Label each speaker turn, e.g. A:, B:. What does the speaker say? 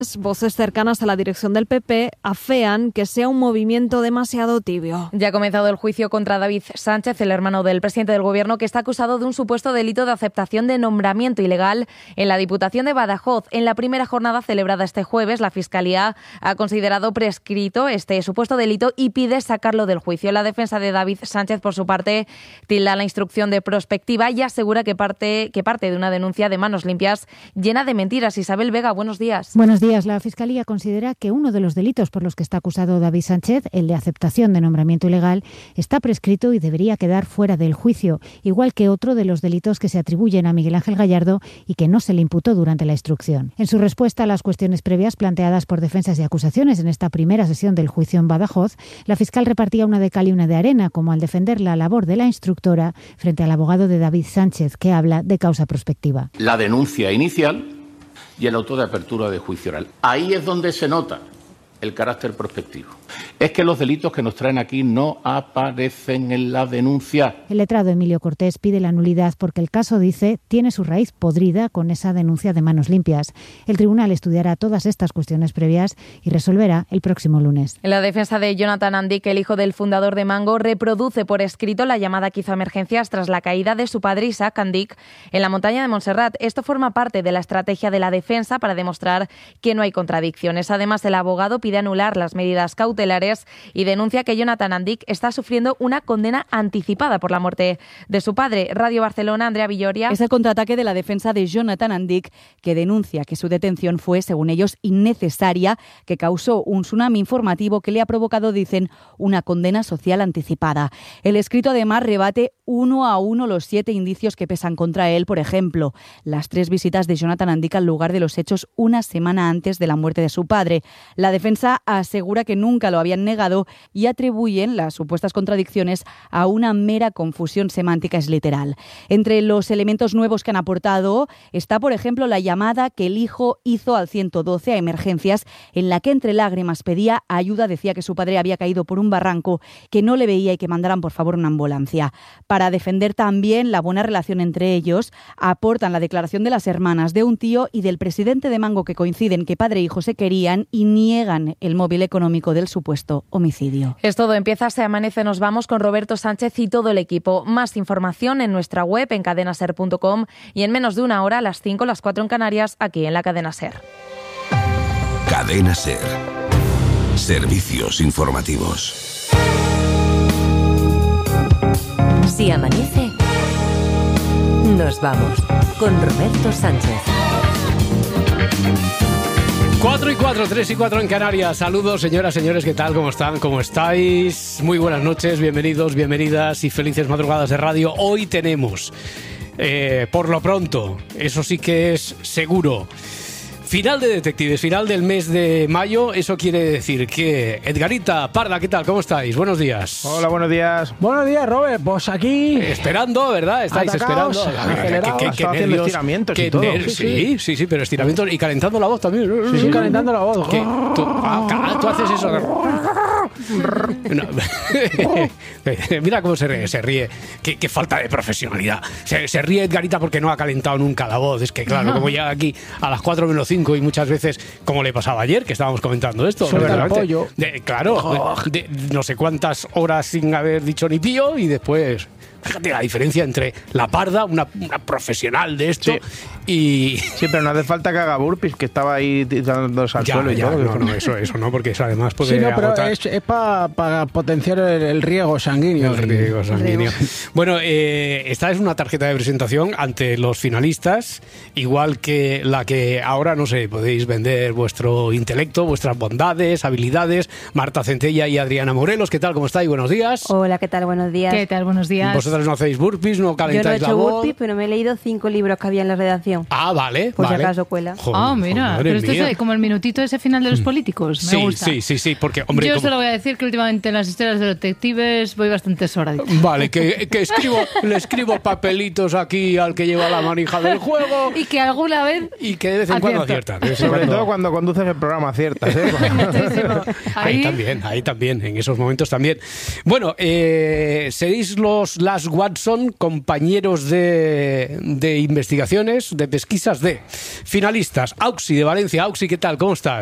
A: Voces cercanas a la dirección del PP afean que sea un movimiento demasiado tibio.
B: Ya ha comenzado el juicio contra David Sánchez, el hermano del presidente del Gobierno, que está acusado de un supuesto delito de aceptación de nombramiento ilegal en la Diputación de Badajoz. En la primera jornada celebrada este jueves, la Fiscalía ha considerado prescrito este supuesto delito y pide sacarlo del juicio. La defensa de David Sánchez, por su parte, tilda la instrucción de prospectiva y asegura que parte de una denuncia de manos limpias llena de mentiras. Isabel Vega, buenos días.
C: Buenos días. La Fiscalía considera que uno de los delitos por los que está acusado David Sánchez, el de aceptación de nombramiento ilegal, está prescrito y debería quedar fuera del juicio, igual que otro de los delitos que se atribuyen a Miguel Ángel Gallardo y que no se le imputó durante la instrucción. En su respuesta a las cuestiones previas planteadas por defensas y acusaciones en esta primera sesión del juicio en Badajoz, la fiscal repartía una de cal y una de arena, como al defender la labor de la instructora frente al abogado de David Sánchez, que habla de causa prospectiva.
D: La denuncia inicial y el auto de apertura de juicio oral. Ahí es donde se nota el carácter prospectivo. Es que los delitos que nos traen aquí no aparecen en la denuncia.
C: El letrado Emilio Cortés pide la nulidad porque el caso, dice, tiene su raíz podrida con esa denuncia de manos limpias. El tribunal estudiará todas estas cuestiones previas y resolverá el próximo lunes.
B: En la defensa de Jonathan Andic, el hijo del fundador de Mango, reproduce por escrito la llamada que hizo a emergencias tras la caída de su padre Isaac Andic en la montaña de Montserrat. Esto forma parte de la estrategia de la defensa para demostrar que no hay contradicciones. Además, el abogado pide anular las medidas cautelares y denuncia que Jonathan Andic está sufriendo una condena anticipada por la muerte de su padre. Radio Barcelona, Andrea Villoria.
E: Es el contraataque de la defensa de Jonathan Andic, que denuncia que su detención fue, según ellos, innecesaria, que causó un tsunami informativo que le ha provocado, dicen, una condena social anticipada. El escrito, además, rebate uno a uno los 7 indicios que pesan contra él. Por ejemplo, las 3 visitas de Jonathan Andic al lugar de los hechos una semana antes de la muerte de su padre. La defensa asegura que nunca lo habían negado y atribuyen las supuestas contradicciones a una mera confusión semántica, es literal. Entre los elementos nuevos que han aportado está, por ejemplo, la llamada que el hijo hizo al 112 a emergencias, en la que entre lágrimas pedía ayuda, decía que su padre había caído por un barranco, que no le veía y que mandaran por favor una ambulancia. Para defender también la buena relación entre ellos, aportan la declaración de las hermanas, de un tío y del presidente de Mango, que coinciden que padre e hijo se querían y niegan el móvil económico del supuesto homicidio.
B: Es todo, empieza Se Amanece, nos vamos con Roberto Sánchez y todo el equipo. Más información en nuestra web, en cadenaser.com, y en menos de una hora, a las 5, las 4 en Canarias, aquí en la Cadena Ser.
F: Cadena Ser. Servicios informativos.
G: Si amanece, nos vamos con Roberto Sánchez.
H: 4 y 4, 3 y 4 en Canarias. Saludos, señoras, señores, ¿qué tal? ¿Cómo están? ¿Cómo estáis? Muy buenas noches, bienvenidos, bienvenidas y felices madrugadas de radio. Hoy tenemos, por lo pronto, eso sí que es seguro, final de Detectives, final del mes de mayo. Eso quiere decir que Edgarita Parda, ¿qué tal? ¿Cómo estáis? Buenos días.
I: Hola, buenos días.
J: Buenos días, Robert. Pues aquí...
H: Esperando, ¿verdad? ¿Estáis
J: atacados,
H: esperando?
J: acelerados.
H: ¿Qué nervios?
I: Estiramientos y todo.
H: Sí, pero estiramientos y calentando la voz también.
J: Sí, calentando la voz.
H: ¿Tú haces eso? No. Mira cómo se ríe. Qué falta de profesionalidad. Se ríe Edgarita porque no ha calentado nunca la voz. Es que claro, como llega aquí a las 4 menos 5 y muchas veces, como le pasaba ayer, que estábamos comentando esto.
J: Suelta el pollo.
H: De no sé cuántas horas sin haber dicho ni pío y después... Fíjate la diferencia entre la Parda, una profesional de esto, y...
I: Sí, pero no hace falta que haga burpees, que estaba ahí dándose al suelo y todo.
H: No, eso no, porque eso además puede
J: pero
H: agotar.
J: es para potenciar el riego sanguíneo.
H: Bueno, esta es una tarjeta de presentación ante los finalistas, igual que la que ahora, no sé, podéis vender vuestro intelecto, vuestras bondades, habilidades. Marta Centella y Adriana Morelos, ¿qué tal? ¿Cómo estáis? Buenos días.
K: Hola, ¿qué tal? Buenos días.
L: ¿Qué tal? Buenos días.
H: ¿Vosotras no hacéis burpees, no calentáis la voz?
K: Yo no he hecho burpees, pero me he leído 5 libros que había en la redacción.
H: Ah, vale.
K: Por si acaso cuela.
L: Mira, pero esto es como el minutito ese final de los políticos. Me gusta.
H: Sí, porque, hombre...
L: Yo solo voy a decir que últimamente en las historias de detectives voy bastante sobradita.
H: Vale, que le escribo papelitos aquí al que lleva la manija del juego.
L: Y que alguna vez...
H: Y que de vez en cuando acierta.
I: Sobre todo cuando conduces el programa aciertas, ¿eh?
H: Ahí también, en esos momentos también. Bueno, seréis las Watson, compañeros de investigaciones, de Pesquisas de finalistas. Auxi de Valencia. Auxi, ¿qué tal? ¿Cómo estás?